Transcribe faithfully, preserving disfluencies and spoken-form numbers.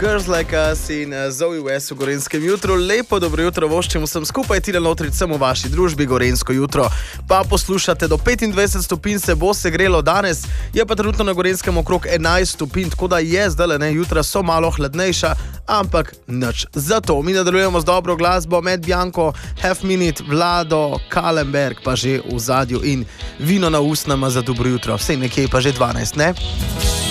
Girls Like Us in Zoe West v Gorenskem jutru. Lepo dobro jutro voščim vsem skupaj, Tina Lotrič sem v vaši družbi Gorensko jutro. Pa poslušate, do petindvajset stopinj se bo segrelo danes, je pa trenutno na Gorenskem okrog enajst stopinj, tako da je zdaj, ne, jutra so malo hladnejša, ampak nič. Zato mi nadaljujemo z dobro glasbo, med Bianco, Half Minute, Vlado, Kalenberg pa že v zadju in vino na usnama za dobro jutro. Vsej nekje pa že dvanajst, ne?